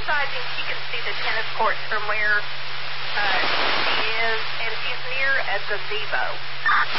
emphasizing she can see the tennis courts from where she is, and she's near a gazebo.